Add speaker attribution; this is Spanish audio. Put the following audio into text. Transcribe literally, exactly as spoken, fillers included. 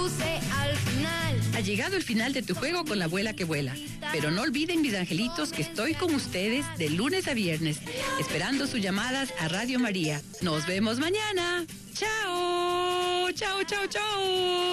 Speaker 1: conduce al final.
Speaker 2: Ha llegado el final de tu juego con la abuela que vuela. Pero no olviden, mis angelitos, que estoy con ustedes de lunes a viernes, esperando sus llamadas a Radio María. Nos vemos mañana. ¡Chao! ¡Chao, chao, chao!